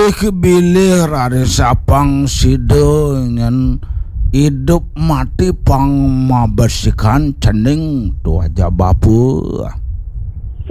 bilih rari sapang sideungan hidup mati pang mabesikan cening tu aja bapu